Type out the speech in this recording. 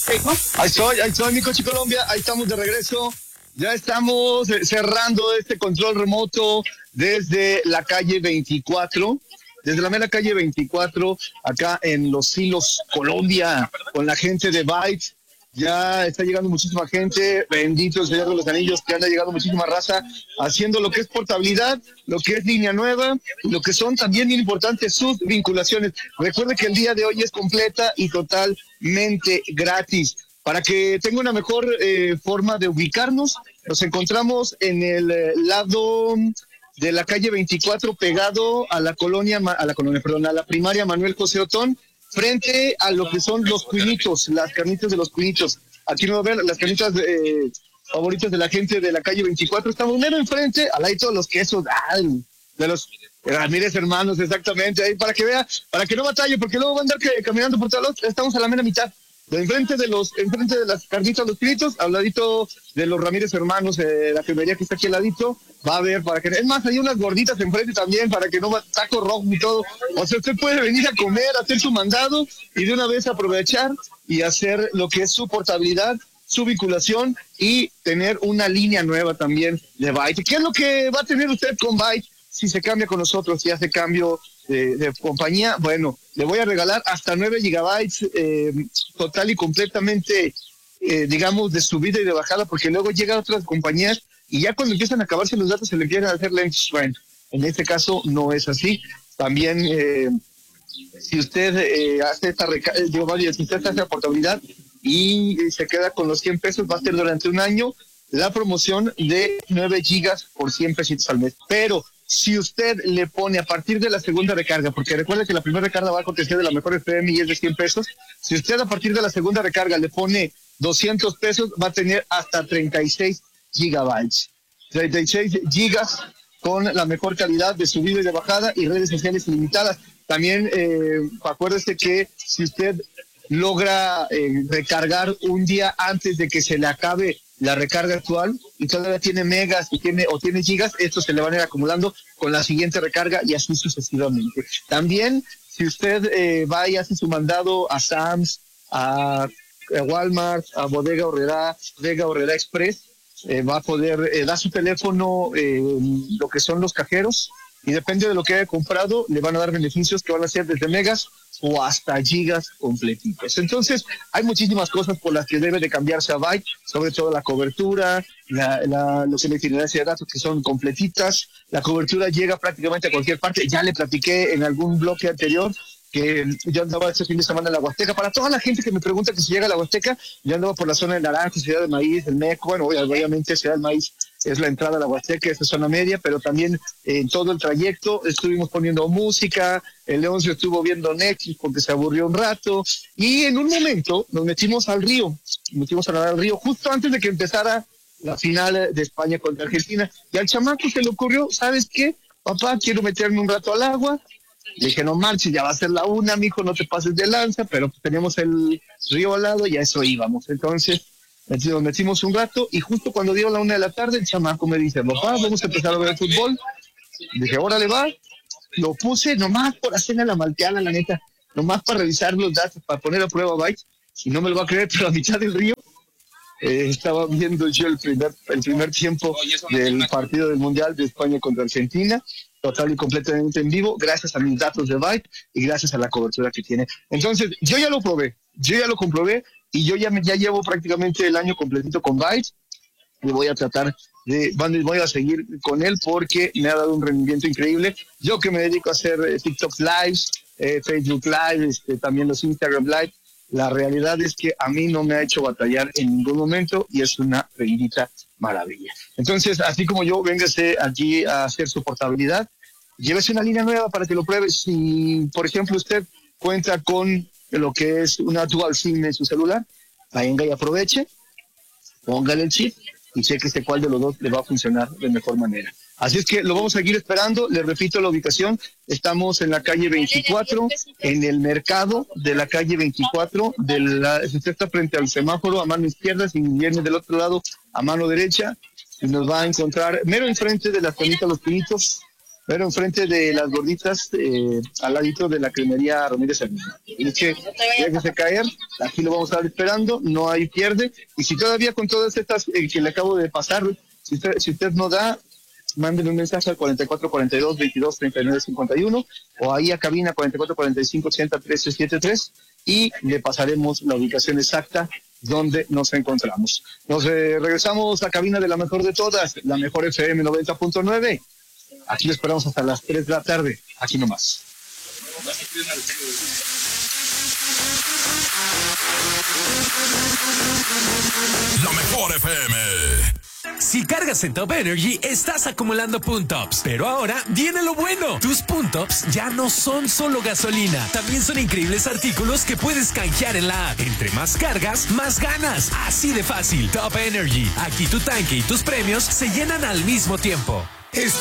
Ahí estoy, mi Coche Colombia, ahí estamos de regreso. Ya estamos cerrando este control remoto desde la calle 24, desde la mera calle 24, acá en Los Silos, Colombia, con la gente de Byte. Ya está llegando muchísima gente, bendito el Señor de los Anillos, que anda llegando muchísima raza, haciendo lo que es portabilidad, lo que es línea nueva, lo que son también bien importantes sus vinculaciones. Recuerde que el día de hoy es completa y totalmente gratis. Para que tenga una mejor forma de ubicarnos, nos encontramos en el lado de la calle 24, pegado a la a la primaria Manuel José Otón, frente a lo que son los cuinitos, las carnitas de los cuinitos. Aquí nos va a ver las carnitas favoritas de la gente de la calle 24. Estamos mero enfrente, al lado de los quesos, de los Ramírez Hermanos, exactamente, ahí para que vea, para que no batalle, porque luego va a andar caminando por todos lados. Estamos a la mera mitad. Enfrente de las carnitas, los cuinitos, al ladito de los Ramírez Hermanos, la cremería que está aquí al ladito, va a ver, para que, es más, hay unas gorditas enfrente también, para que no va taco rojo y todo. O sea, usted puede venir a comer, hacer su mandado y de una vez aprovechar y hacer lo que es su portabilidad, su vinculación y tener una línea nueva también de Byte. ¿Qué es lo que va a tener usted con Byte si se cambia con nosotros, si hace cambio de compañía? Bueno, le voy a regalar hasta 9 gigabytes total y completamente, digamos, de subida y de bajada, porque luego llegan otras compañías y ya cuando empiezan a acabarse los datos se le empiezan a hacer lentos. Bueno, en este caso no es así. También, si usted hace si usted hace la portabilidad y se queda con los 100 pesos, va a ser durante un año la promoción de 9 gigas por 100 pesitos al mes. Pero si usted le pone a partir de la segunda recarga, porque recuerde que la primera recarga va a acontecer de la mejor FM y es de 100 pesos, si usted a partir de la segunda recarga le pone 200 pesos, va a tener hasta 36 gigabytes. 36 gigas con la mejor calidad de subida y de bajada y redes sociales ilimitadas. También acuérdese que si usted logra recargar un día antes de que se le acabe la recarga actual y todavía tiene megas y tiene gigas, estos se le van a ir acumulando con la siguiente recarga y así sucesivamente. También, si usted va y hace su mandado a Sam's, a Walmart, a Bodega Horrera Express, va a poder dar su teléfono, lo que son los cajeros, y depende de lo que haya comprado, le van a dar beneficios que van a ser desde megas o hasta gigas completitos. Entonces, hay muchísimas cosas por las que debe de cambiarse a Byte, sobre todo la cobertura, lo que le tiene de datos que son completitas, la cobertura llega prácticamente a cualquier parte. Ya le platiqué en algún bloque anterior que yo andaba este fin de semana en la Huasteca. Para toda la gente que me pregunta que si llega a la Huasteca, yo andaba por la zona de Naranjo, Ciudad de Maíz, el Meco. Bueno, obviamente Ciudad del Maíz es la entrada a la Huasteca, esa zona media, pero también en todo el trayecto estuvimos poniendo música. El Leoncio estuvo viendo Netflix porque se aburrió un rato, y en un momento nos metimos al río, a nadar al río justo antes de que empezara la final de España contra Argentina, y al chamaco se le ocurrió, ¿sabes qué? Papá, quiero meterme un rato al agua. Le dije, no marches, ya va a ser la 1, mijo, no te pases de lanza, pero tenemos el río al lado y a eso íbamos. Entonces nos metimos un rato y justo cuando dio la 1 de la tarde, el chamaco me dice, papá, vamos a empezar a ver el fútbol. Le dije, órale, va. Lo puse nomás por hacerle la malteada, la neta, nomás para revisar los datos, para poner a prueba Byte, y no me lo va a creer, pero a mitad del río estaba viendo yo el primer tiempo del partido del Mundial de España contra Argentina, total y completamente en vivo, gracias a mis datos de Byte y gracias a la cobertura que tiene. Entonces, yo ya lo probé, yo ya lo comprobé, y yo ya llevo prácticamente el año completito con Byte, y voy a seguir con él porque me ha dado un rendimiento increíble. Yo que me dedico a hacer TikTok Lives, Facebook Live, también los Instagram Live, la realidad es que a mí no me ha hecho batallar en ningún momento y es una bendita maravilla. Entonces, así como yo, véngase aquí a hacer su portabilidad, llévese una línea nueva para que lo pruebe. Si, por ejemplo, usted cuenta con lo que es una dual SIM en su celular, venga y aproveche, póngale el chip y cheque cuál de los dos le va a funcionar de mejor manera. Así es que lo vamos a seguir esperando. Les repito la ubicación. Estamos en la calle 24, en el mercado de la calle 24. Si usted está frente al semáforo a mano izquierda, si viene del otro lado a mano derecha, nos va a encontrar mero enfrente de la Juanita Los Pinitos. pero enfrente de las gorditas, al ladito de la cremería Ramírez Hernández. Dije, déjese caer, aquí lo vamos a estar esperando, no hay pierde, y si todavía con todas estas que le acabo de pasar, si usted no da, mándenme un mensaje al 4442-223951 o ahí a cabina 4445-801373 y le pasaremos la ubicación exacta donde nos encontramos. Nos regresamos a cabina de la mejor de todas, la mejor FM 90.9. Aquí lo esperamos hasta las 3 de la tarde, aquí nomás. La mejor FM. Si cargas en Top Energy, estás acumulando Puntops. Pero ahora viene lo bueno. Tus Puntops ya no son solo gasolina. También son increíbles artículos que puedes canjear en la app. Entre más cargas, más ganas. Así de fácil. Top Energy. Aquí tu tanque y tus premios se llenan al mismo tiempo.